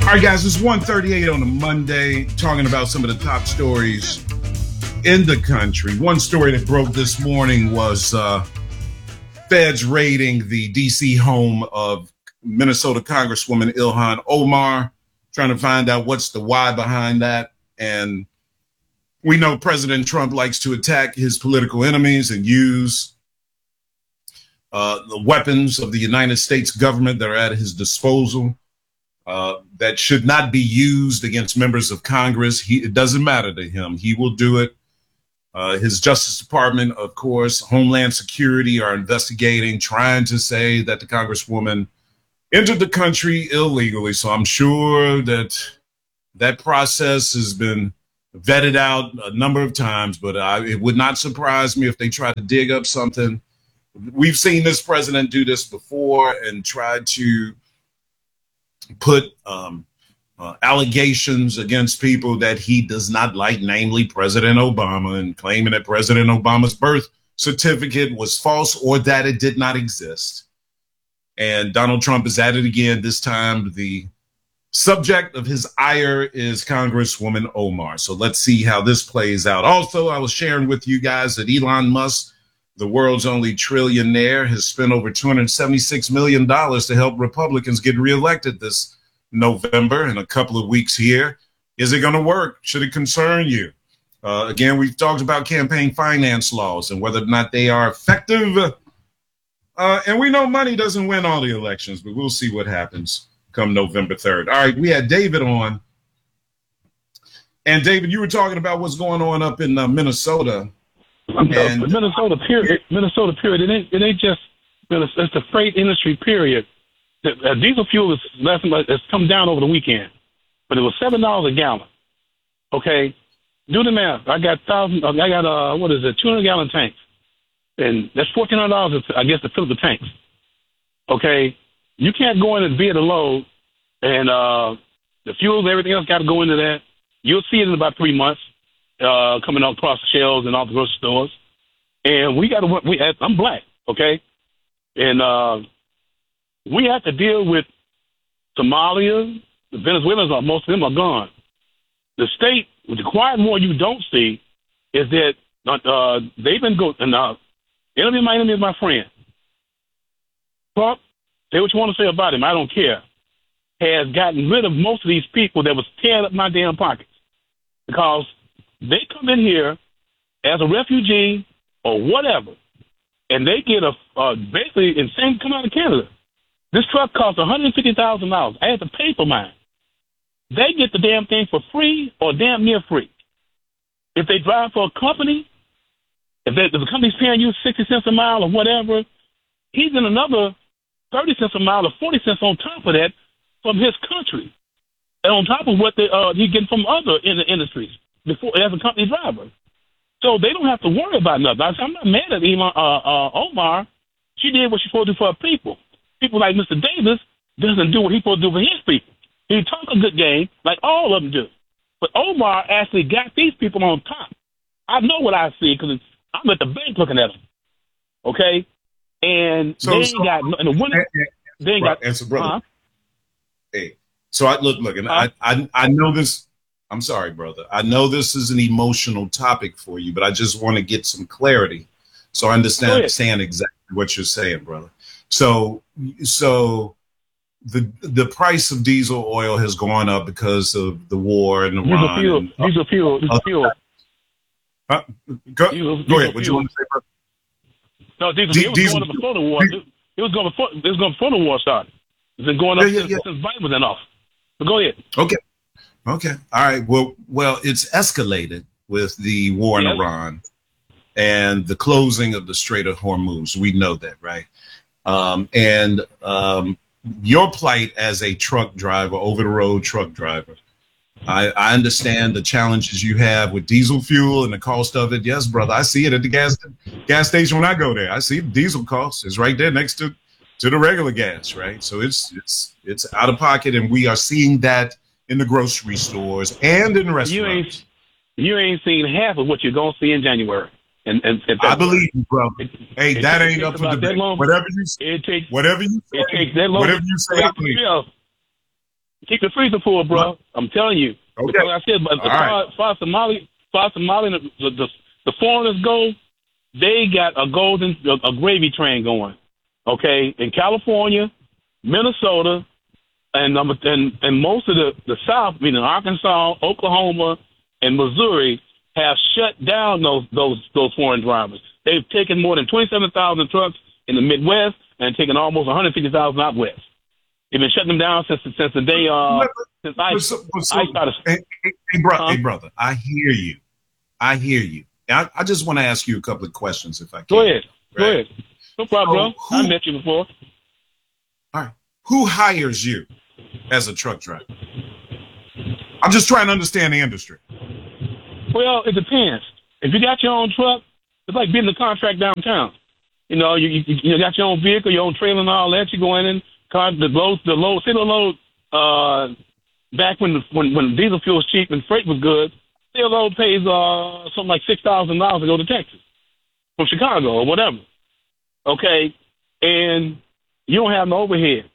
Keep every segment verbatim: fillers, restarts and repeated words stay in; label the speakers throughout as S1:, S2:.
S1: All right, guys, it's one thirty-eight on a Monday, talking about some of the top stories in the country. One story that broke this morning was uh, feds raiding the D C home of Minnesota Congresswoman Ilhan Omar, trying to find out what's the why behind that. And we know President Trump likes to attack his political enemies and use uh, the weapons of the United States government that are at his disposal. Uh, that should not be used against members of Congress. He, it doesn't matter to him. He will do it. Uh, his Justice Department, of course, Homeland Security are investigating, trying to say that the Congresswoman entered the country illegally. So I'm sure that that process has been vetted out a number of times, but I, it would not surprise me if they try to dig up something. We've seen this president do this before and try to put um, uh, allegations against people that he does not like, namely President Obama, and claiming that President Obama's birth certificate was false or that it did not exist. And Donald Trump is at it again. This time, the subject of his ire is Congresswoman Omar. So let's see how this plays out. Also, I was sharing with you guys that Elon Musk, the world's only trillionaire, has spent over two hundred seventy-six million dollars to help Republicans get reelected this November in a couple of weeks here. Is it going to work? Should it concern you? Uh, again, we've talked about campaign finance laws and whether or not they are effective. Uh, and we know money doesn't win all the elections, but we'll see what happens come November third. All right, we had David on. And David, you were talking about what's going on up in uh, Minnesota.
S2: And Minnesota period. Minnesota period. It ain't. It ain't just. It's the freight industry period. The, uh, diesel fuel is less. It's come down over the weekend, but it was seven dollars a gallon. Okay, do the math. I got thousand. I got uh, what is it? Two hundred gallon tanks, and that's fourteen hundred dollars. I guess to fill up the tanks. Okay, you can't go in and bid a load, and uh, the fuels, everything else got to go into that. You'll see it in about three months. Uh, coming out across the shelves and all the grocery stores, and we got to. We I'm black, okay, and uh, we have to deal with Somalia. The Venezuelans are most of them are gone. The state, the quiet war you don't see, is that uh, they've been going. And uh, enemy of my enemy is my friend. Trump, say what you want to say about him. I don't care. Has gotten rid of most of these people that was tearing up my damn pockets because they come in here as a refugee or whatever, and they get a uh, basically insane come out of Canada. This truck costs one hundred fifty thousand dollars. I had to pay for mine. They get the damn thing for free or damn near free. If they drive for a company, if, they, if the company's paying you sixty cents a mile or whatever, he's in another thirty cents a mile or forty cents on top of that from his country, and on top of what they, uh, he's getting from other in the industries. Before as a company driver, so they don't have to worry about nothing. I'm not mad at Elon, uh, uh, Omar. She did what she's supposed to do for her people. People like Mister Davis doesn't do what he's supposed to do for his people. He talk a good game like all of them do, but Omar actually got these people on top. I know what I see because I'm at the bank looking at them. Okay, and so, they ain't so, got and the winner. They ain't got.
S1: Answer, brother.
S2: Uh-huh.
S1: Hey, so I look, look, and uh, I, I, I know this. I'm sorry, brother. I know this is an emotional topic for you, but I just want to get some clarity so I understand, understand exactly what you're saying, brother. So, so the the price of diesel oil has gone up because of the war in Iran.
S2: Diesel fuel, and, diesel fuel, diesel fuel.
S1: Uh, go,
S2: diesel,
S1: go ahead. What you want to say, brother?
S2: No, diesel, D- it was diesel, going up before the war. Diesel, it was going before. It was going before the war started. It's been going up yeah, yeah, since, yeah. since Biden was in office. But go ahead.
S1: Okay. Okay. All right. Well, well, it's escalated with the war in yes. Iran and the closing of the Strait of Hormuz. We know that, right? Um, and um, your plight as a truck driver, over-the-road truck driver, I, I understand the challenges you have with diesel fuel and the cost of it. Yes, brother. I see it at the gas gas station when I go there. I see the diesel cost. It's right there next to, to the regular gas, right? So it's it's it's out of pocket, and we are seeing that in the grocery stores and in restaurants.
S2: You ain't, you ain't seen half of what you're going to see in January. And, and, and
S1: I believe you, brother. It, hey, it, that it ain't up for debate. Whatever you say,
S2: it takes,
S1: whatever you say,
S2: it takes that long
S1: whatever you say, I believe.
S2: keep the freezer full, bro. I'm telling you.
S1: Okay.
S2: Because like I said, but as far,
S1: right.
S2: as far as Somali, as far as Somali, the, the, the, the foreigners go, they got a golden, a, a gravy train going. Okay, in California, Minnesota, and um, and and most of the, the South, meaning Arkansas, Oklahoma, and Missouri, have shut down those those those foreign drivers. They've taken more than twenty-seven thousand trucks in the Midwest and taken almost one hundred fifty thousand out west. They've been shutting them down since since the day uh since I,
S1: but so, but so,
S2: I started.
S1: Hey, hey, hey, bro,
S2: huh?
S1: hey, brother, I hear you. I hear you. I, I just want to ask you a couple of questions, if I can.
S2: Go ahead.
S1: Right?
S2: Go ahead. No problem,
S1: So
S2: bro.
S1: who,
S2: I met you before.
S1: All right. Who hires you as a truck driver? I'm just trying to understand the industry.
S2: Well, it depends. If you got your own truck, it's like being in the contract downtown. You know, you you, you got your own vehicle, your own trailer, and all that. You go in and car the load, the load, single load. Uh, back when the, when when diesel fuel was cheap and freight was good, single load pays uh something like six thousand dollars to go to Texas from Chicago or whatever. Okay, and you don't have no overhead.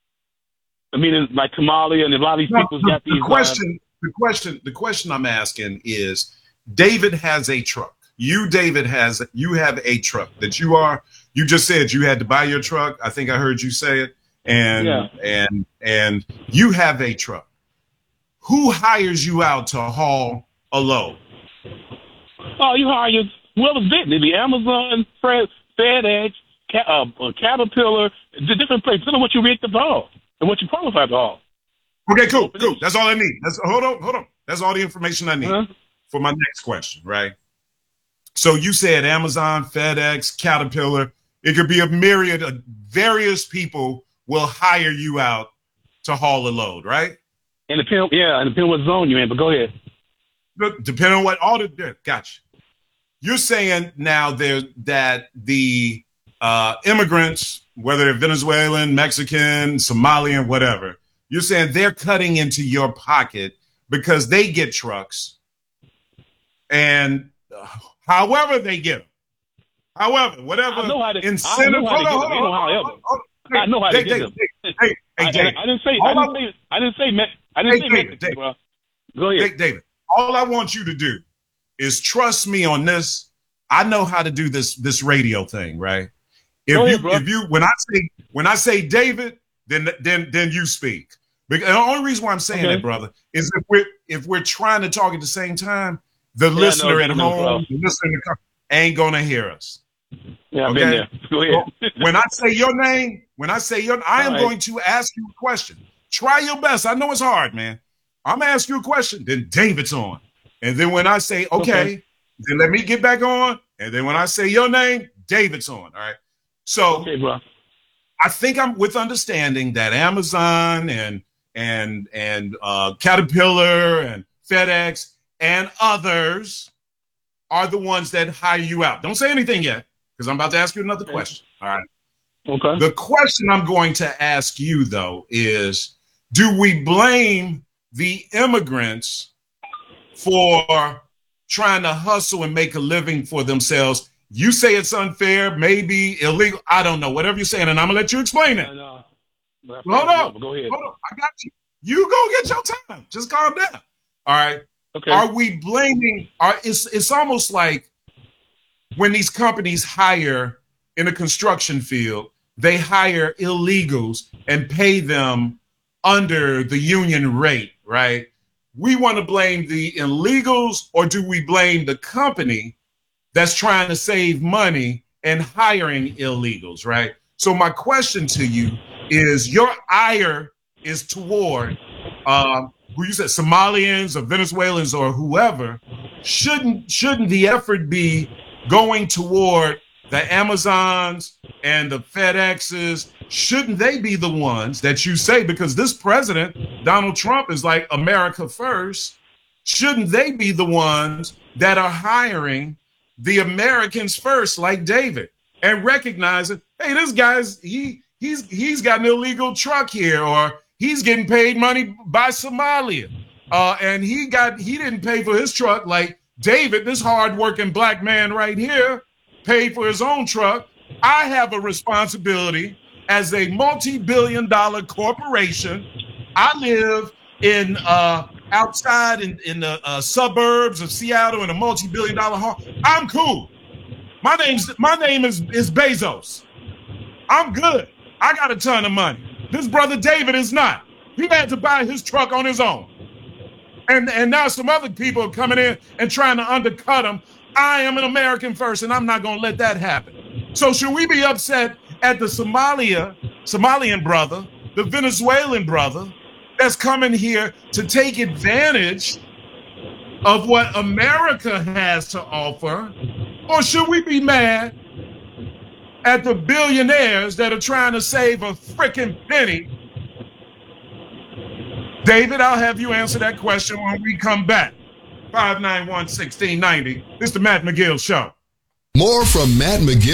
S2: I mean, like Kamali and a lot of these
S1: No,
S2: people
S1: the,
S2: got these.
S1: the question, uh, the question, the question I'm asking is: David has a truck. You, David, has you have a truck that you are. You just said you had to buy your truck. I think I heard you say it, and
S2: Yeah.
S1: and and you have a truck. Who hires you out to haul a load?
S2: Oh, you hire whoever's big. The Amazon, Fred, FedEx, Ca- uh, Caterpillar, the different places. Depending on what you rate to haul and what you qualify to haul.
S1: Okay, cool, cool. That's all I need. That's hold on, hold on. That's all the information I need
S2: Uh-huh.
S1: for my next question, right? So you said Amazon, FedEx, Caterpillar. It could be a myriad of various people will hire you out to haul a load, right?
S2: And depend, yeah, and depending what zone you're in. But go ahead.
S1: Depending on what all the gotcha. You're saying now there that the uh, immigrants, whether they're Venezuelan, Mexican, Somalian, whatever, you're saying they're cutting into your pocket because they get trucks, and uh, however they get them, however, whatever
S2: I know how to,
S1: incentive.
S2: I know how to get them. Ain't no however. I know how to get them.
S1: Hey, hey,
S2: I,
S1: David.
S2: I, I didn't say. I didn't say. I didn't say. Me- I didn't
S1: Hey,
S2: say
S1: David,
S2: Mexican,
S1: David.
S2: bro. Go ahead.
S1: Hey, David. All I want you to do is trust me on this. I know how to do this this radio thing, right? If
S2: Go
S1: you
S2: ahead, bro.
S1: if you when I say when I say David, then then then you speak. Because the only reason why I'm saying
S2: Okay.
S1: that, brother, is if we're if we're trying to talk at the same time, the
S2: Yeah,
S1: listener
S2: no,
S1: at
S2: no,
S1: home,
S2: bro.
S1: the listener in the car, ain't gonna hear us.
S2: Yeah, I've
S1: Okay.
S2: been there. Go ahead.
S1: So when I say your name, when I say your, I am
S2: All right.
S1: going to ask you a question. Try your best. I know it's hard, man. I'm gonna ask you a question. Then David's on, and then when I say okay,
S2: Okay.
S1: then let me get back on, and then when I say your name, David's on. All right. So
S2: Okay, bro.
S1: I think I'm with understanding that Amazon and and and uh, Caterpillar and FedEx and others are the ones that hire you out. Don't say anything yet, because I'm about to ask you another
S2: Okay.
S1: question. All right.
S2: Okay.
S1: The question I'm going to ask you, though, is do we blame the immigrants for trying to hustle and make a living for themselves? You say it's unfair, maybe illegal. I don't know. Whatever you're saying, and I'm going to let you explain it.
S2: And, uh, but
S1: Hold on.
S2: Go ahead.
S1: Hold on. I got you. You go get your time. Just calm down. All right.
S2: Okay.
S1: Are we blaming? Are it's it's almost like when these companies hire in the construction field, they hire illegals and pay them under the union rate, right? We want to blame the illegals, or do we blame the company that's trying to save money and hiring illegals, right? So my question to you is: your ire is toward um, who you said Somalians or Venezuelans or whoever. Shouldn't shouldn't the effort be going toward the Amazons and the FedExes? Shouldn't they be the ones that you say, because this president, Donald Trump, is like America first? Shouldn't they be the ones that are hiring the Americans first, like David, and recognizing, hey, this guy's he he's he's got an illegal truck here, or he's getting paid money by Somalia, uh, and he got he didn't pay for his truck like David, this hardworking black man right here, paid for his own truck. I have a responsibility as a multi-billion dollar corporation. I live in uh, outside in, in the uh, suburbs of Seattle in a multi-billion dollar home. I'm cool. My name's my name is, is Bezos. I'm good. I got a ton of money. This brother David is not. He had to buy his truck on his own. And, and now some other people are coming in and trying to undercut him. I am an American first, and I'm not going to let that happen. So should we be upset at the Somalia, Somalian brother, the Venezuelan brother that's coming here to take advantage of what America has to offer? Or should we be mad at the billionaires that are trying to save a freaking penny? David, I'll have you answer that question when we come back. five nine one, one six nine zero. It's the Matt McGill Show.
S3: More from Matt McGill.